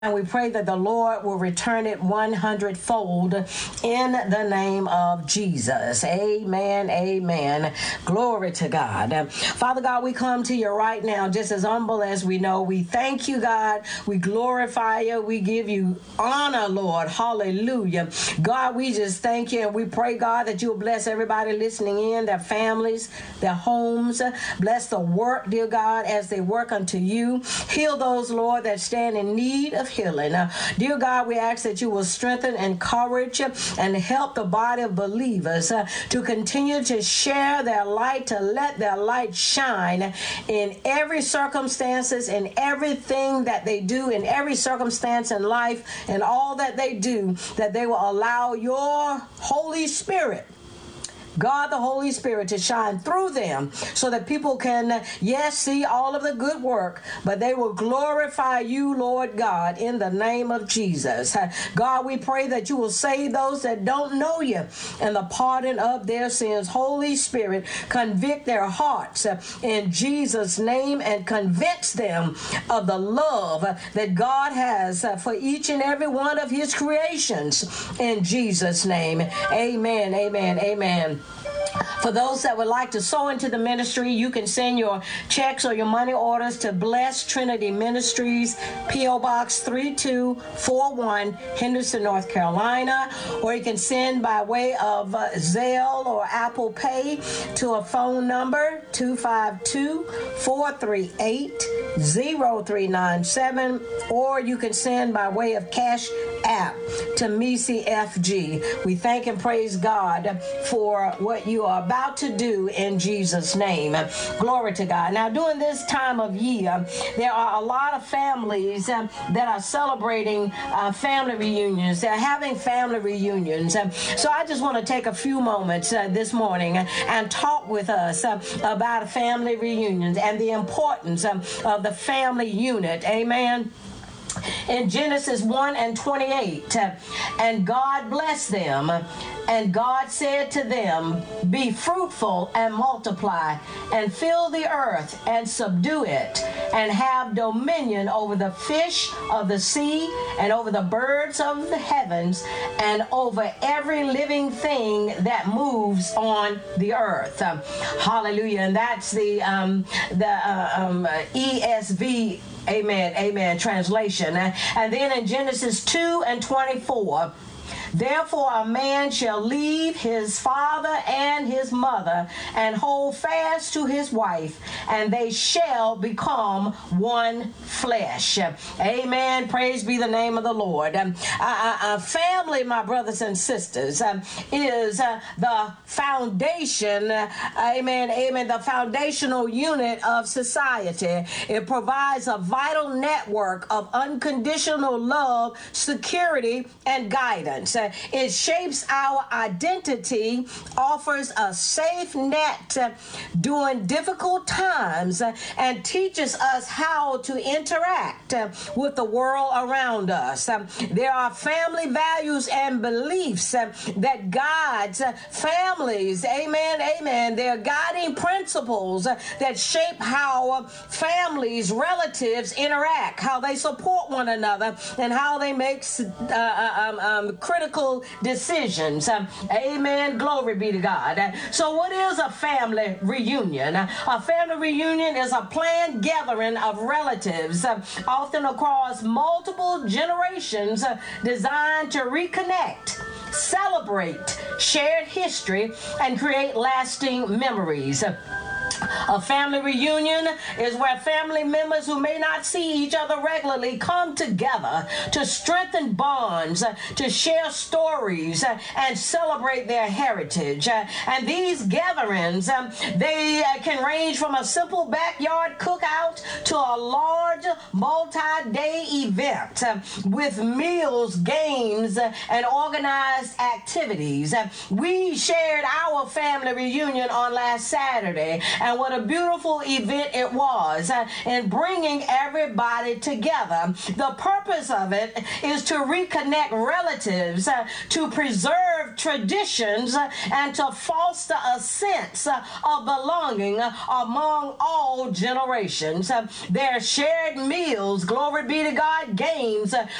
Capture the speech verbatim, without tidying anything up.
And we pray that the Lord will return it one hundred fold in the name of Jesus. Amen. Amen. Glory to God. Father God, we come to you right now just as humble as we know. We thank you, God. We glorify you. We give you honor, Lord. Hallelujah. God, we just thank you and we pray, God, that you'll bless everybody listening in, their families, their homes. Bless the work, dear God, as they work unto you. Heal those, Lord, that stand in need of healing. Uh, dear God, we ask that you will strengthen, encourage, and help the body of believers uh, to continue to share their light, to let their light shine in every circumstances, in everything that they do, in every circumstance in life, and all that they do, that they will allow your Holy Spirit, God the Holy Spirit, to shine through them so that people can, yes, see all of the good work, but they will glorify you, Lord God, in the name of Jesus. God, we pray that you will save those that don't know you and the pardon of their sins. Holy Spirit, convict their hearts in Jesus' name and convince them of the love that God has for each and every one of his creations in Jesus' name. Amen, amen, amen. For those that would like to sow into the ministry, you can send your checks or your money orders to Blessed Trinity Ministries, P O Box three two four one, Henderson, North Carolina, or you can send by way of uh, Zelle or Apple Pay to a phone number two five two, four three eight, zero three nine seven, or you can send by way of Cash App to Misi F G. We thank and praise God for what you are about to do in Jesus' name. Glory to God. Now, during this time of year, there are a lot of families um, that are celebrating uh, family reunions. They're having family reunions. Um, so I just want to take a few moments uh, this morning and talk with us uh, about family reunions and the importance um, of the family unit. Amen. In Genesis one and twenty-eight, uh, and God blessed them, and God said to them, be fruitful and multiply, and fill the earth and subdue it, and have dominion over the fish of the sea, and over the birds of the heavens, and over every living thing that moves on the earth. Um, hallelujah. And that's the um, the uh, um, E S V. Amen, amen, translation. And then in Genesis two and twenty-four, therefore a man shall leave his father and his mother and hold fast to his wife, and they shall become one flesh. Amen. Praise be the name of the Lord. Um, a, a family, my brothers and sisters, um, is uh, the foundation, uh, amen, amen, the foundational unit of society. It provides a vital network of unconditional love, security, and guidance. Uh, it shapes our identity, offers a safe net uh, during difficult times, uh, and teaches us how to interact uh, with the world around us. Um, there are family values and beliefs uh, that guides uh, families. Amen, amen. They're guiding principles uh, that shape how uh, families, relatives interact, how they support one another, and how they make uh, um, um, critical decisions. Um, amen. Glory be to God. Uh, so what is a family reunion? Uh, a family reunion is a planned gathering of relatives, uh, often across multiple generations, uh, designed to reconnect, celebrate shared history, and create lasting memories. Uh, A family reunion is where family members who may not see each other regularly come together to strengthen bonds, uh, to share stories, uh, and celebrate their heritage. Uh, and these gatherings, um, they uh, can range from a simple backyard cookout to a large multi-day event uh, with meals, games, uh, and organized activities. Uh, we shared our family reunion on last Saturday, And what a beautiful event it was uh, in bringing everybody together. The purpose of it is to reconnect relatives, uh, to preserve traditions, uh, and to foster a sense uh, of belonging uh, among all generations. Uh, their shared meals, glory be to God, games, uh,